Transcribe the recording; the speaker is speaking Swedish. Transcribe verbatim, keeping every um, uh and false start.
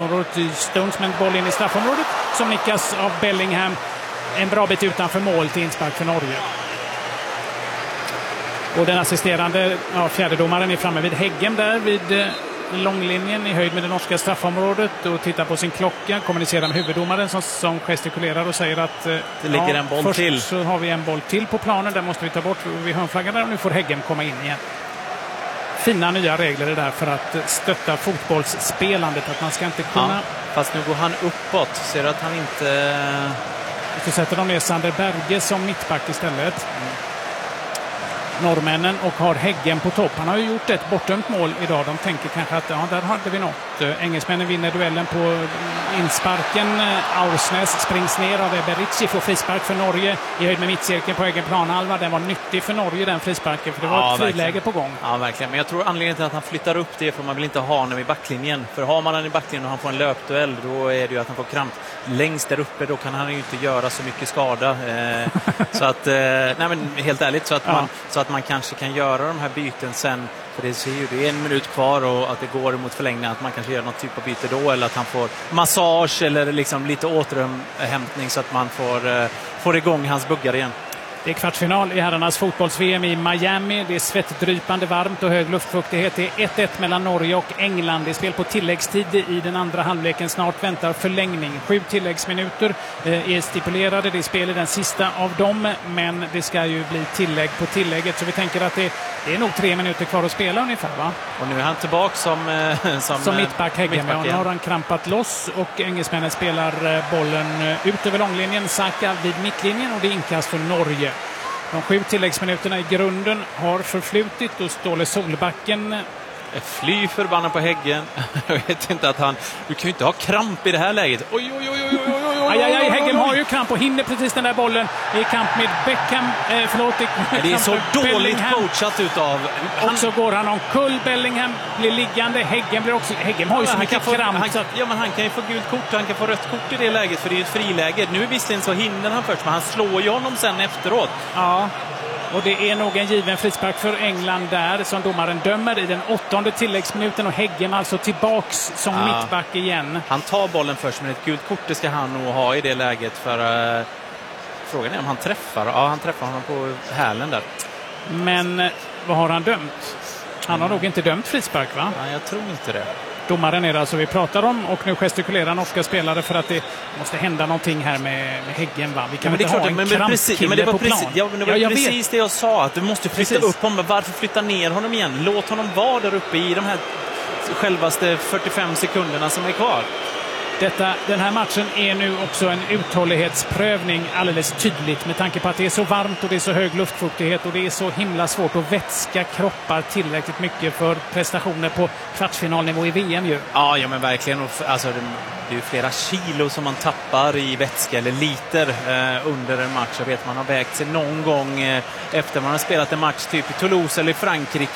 straffområdet. Stones med en boll in i straffområdet som nickas av Bellingham en bra bit utanför mål till inspark för Norge. Och den assisterande ja, fjärdedomaren är framme vid Heggem där vid långlinjen i höjd med det norska straffområdet och tittar på sin klocka, kommunicerar med huvuddomaren som, som gestikulerar och säger att det ligger ja, en boll först till. Så har vi en boll till på planen, där måste vi ta bort vid hörnflaggan där och nu får Heggem komma in igen. Fina nya regler är där för att stötta fotbollsspelandet, att man ska inte kunna... Ja, fast nu går han uppåt, ser du att han inte... Så sätter de ner Sander Berge som mittback istället. Mm. Norrmännen och har Heggem på topp. Han har ju gjort ett bortdömt mål idag. De tänker kanske att ja, där hade vi något. Engelsmännen vinner duellen på insparken. Aursnes springs ner av Eberici, får frispark för Norge i höjd med mittcirkeln på egen planhalva. Den var nyttig för Norge, den frisparken, för det var ja, ett friläge på gång. Ja, verkligen. Men jag tror anledningen till att han flyttar upp det är för man vill inte ha honom i backlinjen. För har man han i backlinjen och han får en löpduell, då är det ju att han får kramp. Längst där uppe, då kan han ju inte göra så mycket skada. Eh, så att, eh, nej men helt ärligt, så att, ja. man, så att man kanske kan göra de här byten sen. För det ser ju, det är en minut kvar och att det går emot förlängning, att man kanske gör något typ av byte då, eller att han får massage eller liksom lite återhämtning så att man får, eh, får igång hans buggar igen. Det är kvartsfinal i herrarnas fotbolls-V M i Miami. Det är svettdrypande varmt och hög luftfuktighet. Det är ett ett mellan Norge och England. Det är spel på tilläggstid i den andra halvleken. Snart väntar förlängning. Sju tilläggsminuter är stipulerade. Det är spel i den sista av dem. Men det ska ju bli tillägg på tillägget. Så vi tänker att det, det är nog tre minuter kvar att spela ungefär, va? Och nu är han tillbaka som, som, som mittback Heggem. Nu har han krampat loss och engelsmännen spelar bollen ut över långlinjen. Saka vid mittlinjen och det är inkast för Norge. De sju tilläggsminuterna i grunden har förflutit och Ståle Solbacken fly förbannad på Häggen. Jag vet inte att han... Du kan ju inte ha kramp i det här läget. Oj, oj, oj, oj, oj, oj, oj, aj, aj, aj, Häggen har ju kramp och hinner precis den där bollen i kamp med Beckham. Eh, förlåt, det är så dåligt coachat utav... Han... Och så går han omkull. Bellingham blir liggande. Häggen blir också... Häggen har ju ja, så mycket få, kramp. Han, så att... Ja, men han kan ju få gult kort. Han kan få rött kort i det läget, för det är ett friläge. Nu visserligen så hinner han först, men han slår ju honom sen efteråt. Ja. Och det är nog en given frispark för England där som domaren dömer i den åttonde tilläggsminuten, och Häggen alltså tillbaks som ja. mittback igen. Han tar bollen först, men ett gult kort det ska han nog ha i det läget, för uh, frågan är om han träffar. Ja, han träffar honom på hälen där. Men vad har han dömt? Han mm. har nog inte dömt frispark, va? Nej, jag tror inte det. Domaren är det alltså vi pratar om, och nu gestikulerar norska spelare för att det måste hända någonting här med, med Häggen, va? Vi kan ja, inte ha en men, krampkille men det var på precis, plan. ja, men det var ja, precis vet. det jag sa, att du måste flytta precis. upp honom. Varför flytta ner honom igen? Låt honom vara där uppe i de här självaste fyrtiofem sekunderna som är kvar. Detta, den här matchen är nu också en uthållighetsprövning alldeles tydligt, med tanke på att det är så varmt och det är så hög luftfuktighet och det är så himla svårt att vätska kroppar tillräckligt mycket för prestationer på kvartsfinalnivå i V M ju. Ja, ja men verkligen. Alltså, det, det är ju flera kilo som man tappar i vätska, eller liter eh, under en match. Jag vet man har vägt sig någon gång eh, efter man har spelat en match typ i Toulouse eller i Frankrike